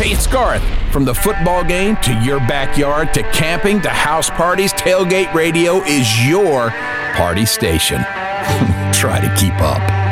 Hey, it's Garth. From the football game to your backyard to camping to house parties, Tailgate Radio is your party station. Try to keep up.